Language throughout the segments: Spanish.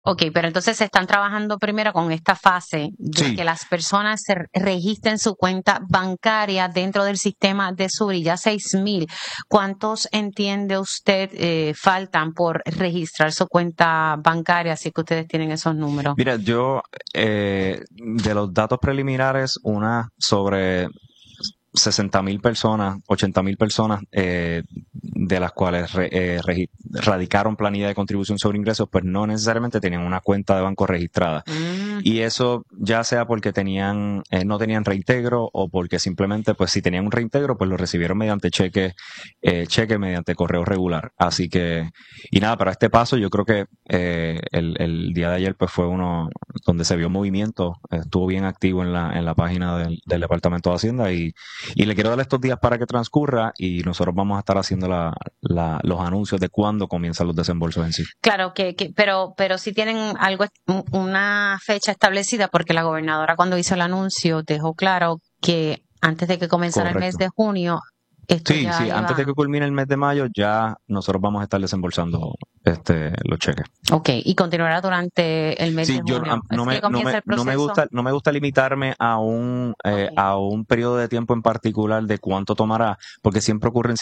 Ok, pero entonces se están trabajando primero con esta fase de Sí. que las personas se registren su cuenta bancaria dentro del sistema de Suri, ya 6,000. ¿Cuántos entiende usted faltan por registrar su cuenta bancaria, si que ustedes tienen esos números? Mira, yo de los datos preliminares, una sobre 60,000 personas, 80,000 personas, de las cuales radicaron planilla de contribución sobre ingresos, pues no necesariamente tenían una cuenta de banco registrada. Y eso ya sea porque no tenían reintegro o porque simplemente, pues si tenían un reintegro, pues lo recibieron mediante cheque mediante correo regular. Así que, y nada, para este paso yo creo que el día de ayer pues fue uno donde se vio movimiento, estuvo bien activo en la página del Departamento de Hacienda y le quiero dar estos días para que transcurra y nosotros vamos a estar haciendo los anuncios de cuándo comienzan los desembolsos en sí. Claro, pero si tienen una fecha establecida, porque la gobernadora cuando hizo el anuncio dejó claro que antes de que comenzara el mes Correcto. de junio, esto Sí, ya sí, iba. antes de que culmine el mes de mayo ya nosotros vamos a estar desembolsando los cheques. Ok, y continuará durante el mes Sí, de yo junio. no ¿Es que comienza el proceso? no me gusta limitarme Ok. a un periodo de tiempo en particular de cuánto tomará, porque siempre ocurren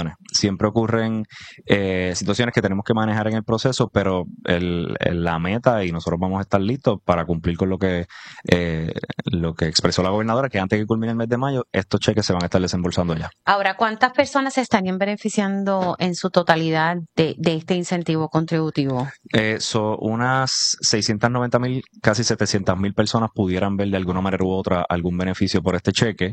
situaciones que tenemos que manejar en el proceso, pero la meta y nosotros vamos a estar listos para cumplir con lo que expresó la gobernadora, que antes de que culmine el mes de mayo, estos cheques se van a estar desembolsando ya. Ahora, ¿cuántas personas se estarían beneficiando en su totalidad de este incentivo contributivo? Son unas 690,000, casi 700,000 personas pudieran ver de alguna manera u otra algún beneficio por este cheque.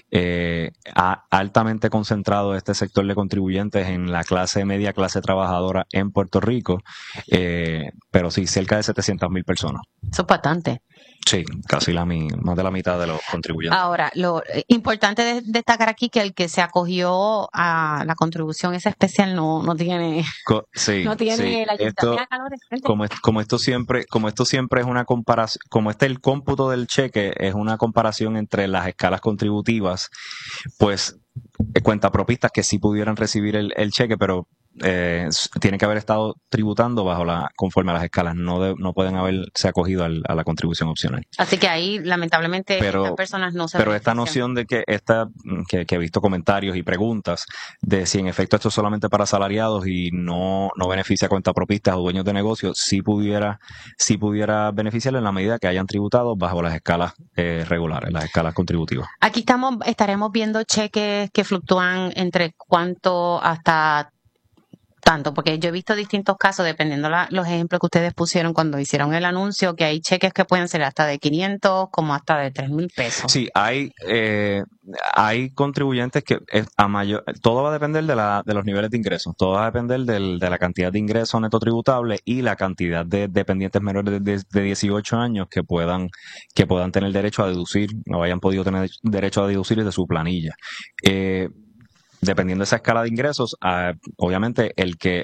Altamente concentrado este sector de contribuyentes en la clase media, clase trabajadora en Puerto Rico, pero sí, cerca de 700,000 personas. Eso es bastante. Sí, casi más de la mitad de los contribuyentes. Ahora, lo importante destacar aquí que el que se acogió a la contribución esa especial no tiene, Sí, no tiene sí. la ayuda. Mira acá, de frente. Como esto siempre es una comparación, como el cómputo del cheque es una comparación entre las escalas contributivas, pues cuentapropistas que sí pudieran recibir el cheque, pero tienen que haber estado tributando conforme a las escalas, no pueden haberse acogido a la contribución opcional. Así que ahí, lamentablemente, Pero- estas personas no se Pero esta benefician. noción de que que he visto comentarios y preguntas de si en efecto esto es solamente para asalariados y no beneficia a cuentapropistas o dueños de negocios, sí pudiera beneficiar en la medida que hayan tributado bajo las escalas regulares, las escalas contributivas. Aquí estaremos viendo cheques que fluctúan entre cuánto hasta tanto, porque yo he visto distintos casos, dependiendo los ejemplos que ustedes pusieron cuando hicieron el anuncio, que hay cheques que pueden ser hasta de 500 como hasta de 3,000 pesos. Sí, hay contribuyentes que todo va a depender de los niveles de ingresos, todo va a depender de la cantidad de ingresos neto tributables y la cantidad de dependientes menores de 18 años que puedan tener derecho a deducir o hayan podido tener derecho a deducir de su planilla. Dependiendo de esa escala de ingresos, obviamente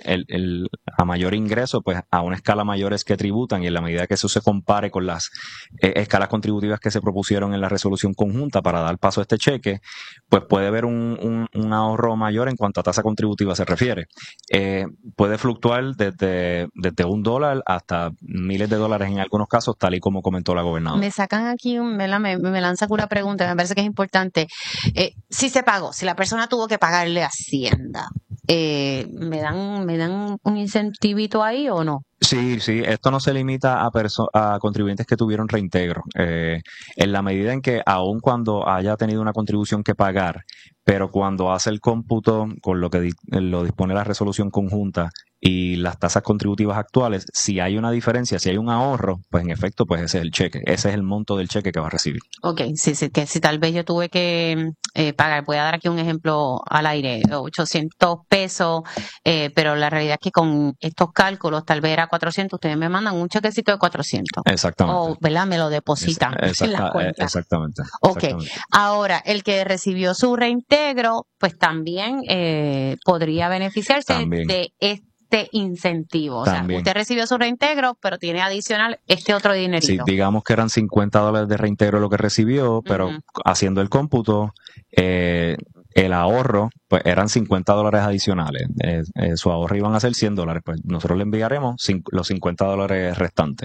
a mayor ingreso, pues a una escala mayor es que tributan, y en la medida que eso se compare con las escalas contributivas que se propusieron en la resolución conjunta para dar paso a este cheque, pues puede haber un ahorro mayor en cuanto a tasa contributiva se refiere. Puede fluctuar desde $1 hasta miles de dólares en algunos casos, tal y como comentó la gobernadora. Me sacan aquí, me lanzan una pregunta, me parece que es importante. Si se pagó, si la persona tuvo que pagarle a Hacienda, ¿me dan un incentivito ahí o no? Sí, esto no se limita a contribuyentes que tuvieron reintegro. En la medida en que, aun cuando haya tenido una contribución que pagar, pero cuando hace el cómputo con lo que lo dispone la resolución conjunta y las tasas contributivas actuales, si hay una diferencia, si hay un ahorro, pues en efecto, pues ese es el cheque, ese es el monto del cheque que va a recibir. Ok, sí, que si tal vez yo tuve que pagar, voy a dar aquí un ejemplo al aire, 800 pesos, pero la realidad es que con estos cálculos tal vez era 400, ustedes me mandan un chequecito de 400. Exactamente. O, ¿verdad? Me lo depositan en la cuenta. Exactamente. Ok, ahora, el que recibió su reintegro, pues también podría beneficiarse de este incentivo. También. O sea, usted recibió su reintegro, pero tiene adicional este otro dinerito. Sí, digamos que eran $50 de reintegro lo que recibió, pero haciendo el cómputo, el ahorro, pues eran $50 adicionales. Su ahorro iban a ser $100. Pues nosotros le enviaremos los $50 restantes.